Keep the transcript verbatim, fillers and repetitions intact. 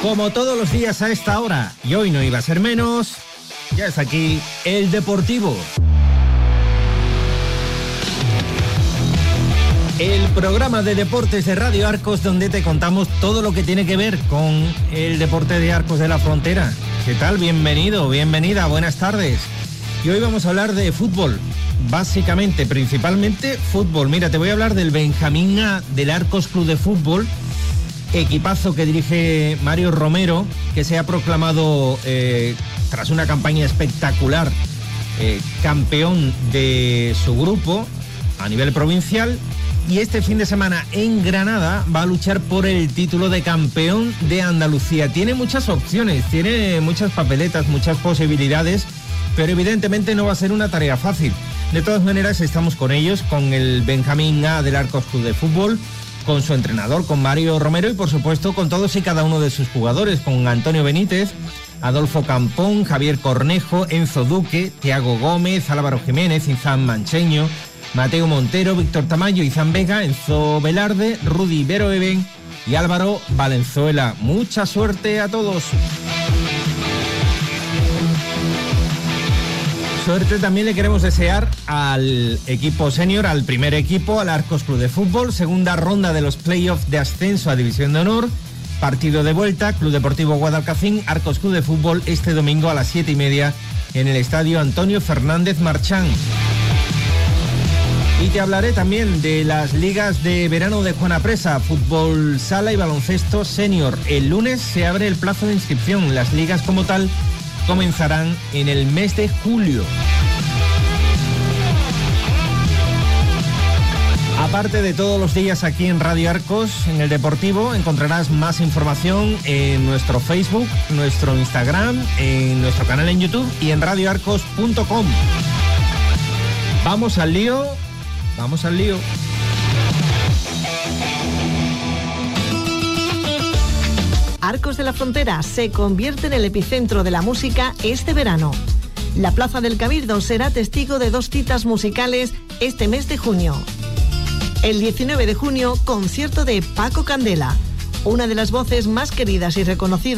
Como todos los días a esta hora, y hoy no iba a ser menos, ya está aquí El Deportivo. El programa de deportes de Radio Arcos, donde te contamos todo lo que tiene que ver con el deporte de Arcos de la Frontera. ¿Qué tal? Bienvenido, bienvenida, buenas tardes. Y hoy vamos a hablar de fútbol, básicamente, principalmente fútbol. Mira, te voy a hablar del Benjamín A del Arcos Club de Fútbol, equipazo que dirige Mario Romero, que se ha proclamado, eh, tras una campaña espectacular, eh, campeón de su grupo a nivel provincial. Y este fin de semana en Granada va a luchar por el título de campeón de Andalucía. Tiene muchas opciones, tiene muchas papeletas, muchas posibilidades, pero evidentemente no va a ser una tarea fácil. De todas maneras, estamos con ellos, con el Benjamín A del Arcos Club de Fútbol, con su entrenador, con Mario Romero, y por supuesto con todos y cada uno de sus jugadores, con Antonio Benítez, Adolfo Campón, Javier Cornejo, Enzo Duque, Tiago Gómez, Álvaro Jiménez, Izan Mancheño, Mateo Montero, Víctor Tamayo, Izan Vega, Enzo Velarde, Rudy Veroeben y Álvaro Valenzuela. Mucha suerte a todos. Suerte también le queremos desear al equipo senior, al primer equipo, al Arcos Club de Fútbol, segunda ronda de los playoffs de ascenso a División de Honor, partido de vuelta, Club Deportivo Guadalcacín, Arcos Club de Fútbol, este domingo a las siete y media en el estadio Antonio Fernández Marchán. Y te hablaré también de las ligas de verano de Juana Presa, fútbol sala y baloncesto senior. El lunes se abre el plazo de inscripción. Las ligas como tal comenzarán en el mes de julio. Aparte de todos los días aquí en Radio Arcos, en el Deportivo, encontrarás más información en nuestro Facebook, nuestro Instagram, en nuestro canal en YouTube y en radio arcos punto com. Vamos al lío. Vamos al lío. Arcos de la Frontera se convierte en el epicentro de la música este verano. La Plaza del Cabildo será testigo de dos citas musicales este mes de junio. El diecinueve de junio, concierto de Paco Candela, una de las voces más queridas y reconocidas